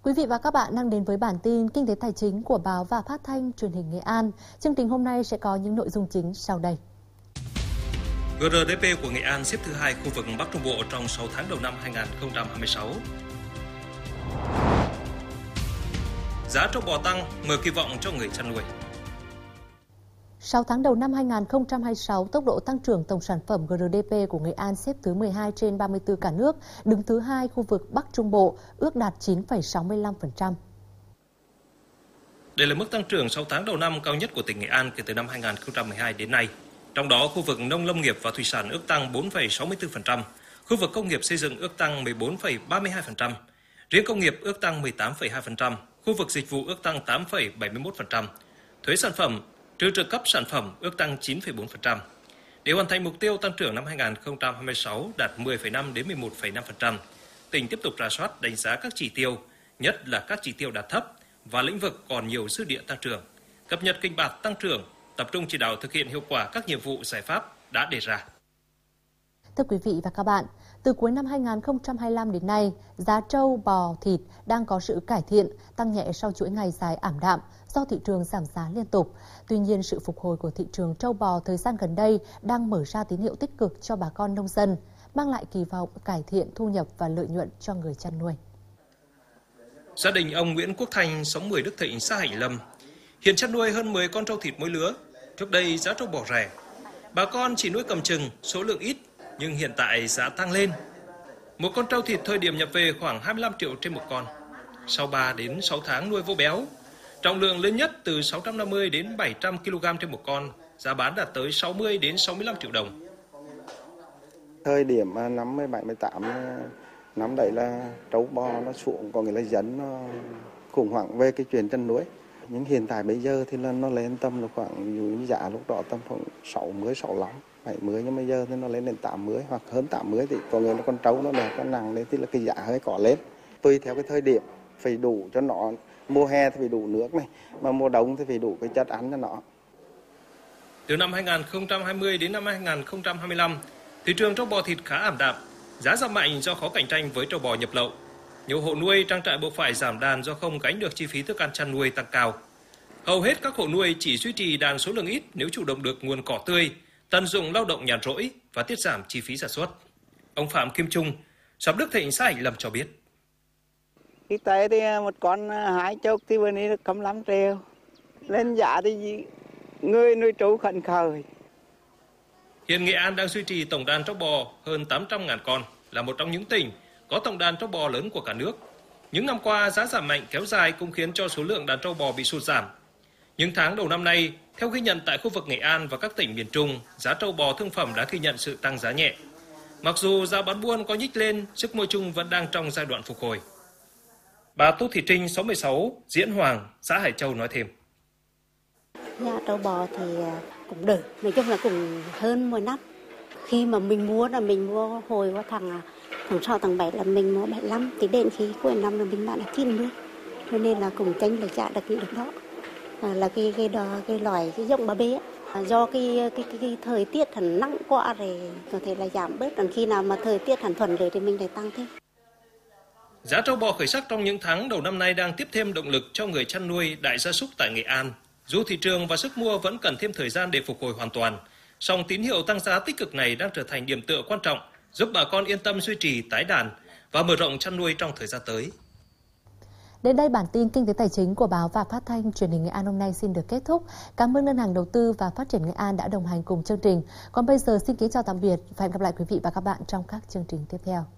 Quý vị và các bạn đang đến với bản tin Kinh tế Tài chính của Báo và Phát thanh Truyền hình Nghệ An. Chương trình hôm nay sẽ có những nội dung chính sau đây. GRDP của Nghệ An xếp thứ 2 khu vực Bắc Trung Bộ trong 6 tháng đầu năm 2026. Giá trâu bò tăng, mở kỳ vọng cho người chăn nuôi. 6 tháng đầu năm 2026, tốc độ tăng trưởng tổng sản phẩm GRDP của Nghệ An xếp thứ 12 trên 34 cả nước, đứng thứ 2 khu vực Bắc Trung Bộ, ước đạt 9,65%. Đây là mức tăng trưởng 6 tháng đầu năm cao nhất của tỉnh Nghệ An kể từ năm 2012 đến nay. Trong đó, khu vực nông lâm nghiệp và thủy sản ước tăng 4,64%, khu vực công nghiệp xây dựng ước tăng 14,32%, riêng công nghiệp ước tăng 18,2%, khu vực dịch vụ ước tăng 8,71%, thuế sản phẩm trừ trợ cấp sản phẩm ước tăng 9,4%. Để hoàn thành mục tiêu tăng trưởng năm 2026 đạt 10,5 đến 11,5%, tỉnh tiếp tục rà soát đánh giá các chỉ tiêu, nhất là các chỉ tiêu đạt thấp và lĩnh vực còn nhiều dư địa tăng trưởng, cập nhật kịch bản tăng trưởng, tập trung chỉ đạo thực hiện hiệu quả các nhiệm vụ giải pháp đã đề ra. Thưa quý vị và các bạn, từ cuối năm 2025 đến nay, giá trâu, bò, thịt đang có sự cải thiện, tăng nhẹ sau chuỗi ngày dài ảm đạm do thị trường giảm giá liên tục. Tuy nhiên, sự phục hồi của thị trường trâu bò thời gian gần đây đang mở ra tín hiệu tích cực cho bà con nông dân, mang lại kỳ vọng cải thiện thu nhập và lợi nhuận cho người chăn nuôi. Gia đình ông Nguyễn Quốc Thanh, xóm 10 Đức Thịnh, xã Hạnh Lâm, hiện chăn nuôi hơn 10 con trâu thịt mỗi lứa. Trước đây giá trâu bò rẻ, bà con chỉ nuôi cầm chừng, số lượng ít, nhưng hiện tại giá tăng lên. Một con trâu thịt thời điểm nhập về khoảng 25 triệu trên một con. Sau 3 đến 6 tháng nuôi vô béo, trọng lượng lớn nhất từ 650 đến 700 kg trên một con, giá bán đạt tới 60 đến 65 triệu đồng. Thời điểm năm 17-18 năm đấy là trâu bò nó xuống, có nghĩa là dân nó khủng hoảng về cái chuyện chăn nuôi. Nhưng hiện tại bây giờ thì là nó lên tầm là khoảng giá lúc đó tầm khoảng 60, 65, 70, nhưng bây giờ thì nó lên đến 80 hoặc hơn 80 thì có nghĩa là con trâu nó đẹp, con nặng lên thì là cái giá hơi có lên. Tùy theo cái thời điểm phải đủ cho nó, mùa hè thì phải đủ nước này, mà mùa đông thì phải đủ cái chất ăn cho nó. Từ năm 2020 đến năm 2025, thị trường trâu bò thịt khá ảm đạm, giá giảm mạnh do khó cạnh tranh với trâu bò nhập lậu. Nhiều hộ nuôi trang trại buộc phải giảm đàn do không gánh được chi phí thức ăn chăn nuôi tăng cao. Hầu hết các hộ nuôi chỉ duy trì đàn số lượng ít nếu chủ động được nguồn cỏ tươi, tận dụng lao động nhàn rỗi và tiết giảm chi phí sản xuất. Ông Phạm Kim Trung, xóm Đức Thịnh, xã Hạnh Lâm cho biết. Khi tới thì một con 2 chục thì bữa nay được 15 triệu. Lên giá thì người nuôi trâu khẩn khởi. Hiện Nghệ An đang duy trì tổng đàn trâu bò hơn 800.000 con, là một trong những tỉnh có tổng đàn trâu bò lớn của cả nước. Những năm qua, giá giảm mạnh kéo dài cũng khiến cho số lượng đàn trâu bò bị sụt giảm. Những tháng đầu năm nay, theo ghi nhận tại khu vực Nghệ An và các tỉnh miền Trung, giá trâu bò thương phẩm đã ghi nhận sự tăng giá nhẹ. Mặc dù giá bán buôn có nhích lên, sức mua chung vẫn đang trong giai đoạn phục hồi. Bà Tô Thị Trinh, xóm 16, Diễn Hoàng, xã Hải Châu nói thêm. Giá trâu bò thì cũng được, nói chung là cũng hơn mỗi năm. Khi mà mình mua là mình mua hồi vào tháng 6, tháng 7 là mình mua 75, thì đến khi cuối năm là mình bán là 90. Cho nên là cũng tranh lệch giá được đó. Là cái loại cái giống bà bê do cái thời tiết hẳn nắng quá rồi có thể là giảm bớt, còn khi nào mà thời tiết hẳn thuận lợi thì mình lại tăng thêm. Giá trâu bò khởi sắc trong những tháng đầu năm nay đang tiếp thêm động lực cho người chăn nuôi đại gia súc tại Nghệ An. Dù thị trường và sức mua vẫn cần thêm thời gian để phục hồi hoàn toàn, song tín hiệu tăng giá tích cực này đang trở thành điểm tựa quan trọng giúp bà con yên tâm duy trì tái đàn và mở rộng chăn nuôi trong thời gian tới. Đến đây bản tin Kinh tế Tài chính của Báo và Phát thanh Truyền hình Nghệ An hôm nay xin được kết thúc. Cảm ơn Ngân hàng Đầu tư và Phát triển Nghệ An đã đồng hành cùng chương trình. Còn bây giờ xin kính chào tạm biệt và hẹn gặp lại quý vị và các bạn trong các chương trình tiếp theo.